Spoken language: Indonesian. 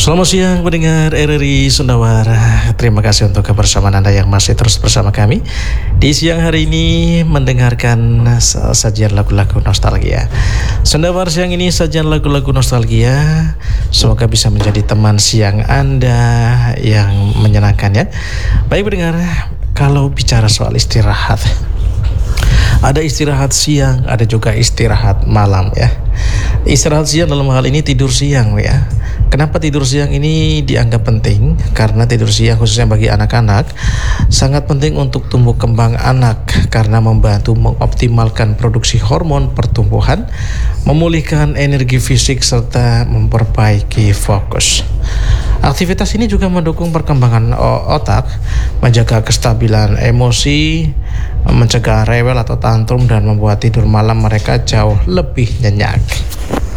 Selamat siang pendengar RRI Sundawara. Terima kasih untuk kebersamaan Anda yang masih terus bersama kami di siang hari ini mendengarkan sajian lagu-lagu nostalgia. Sundawara siang ini sajian lagu-lagu nostalgia. Semoga bisa menjadi teman siang Anda yang menyenangkan ya. Baik pendengar, kalau bicara soal istirahat, ada istirahat siang, ada juga istirahat malam ya. Istirahat siang dalam hal ini tidur siang ya. Kenapa tidur siang ini dianggap penting? Karena tidur siang khususnya bagi anak-anak sangat penting untuk tumbuh kembang anak karena membantu mengoptimalkan produksi hormon pertumbuhan, memulihkan energi fisik serta memperbaiki fokus. Aktivitas ini juga mendukung perkembangan otak, menjaga kestabilan emosi, mencegah rewel atau tantrum dan membuat tidur malam mereka jauh lebih nyenyak.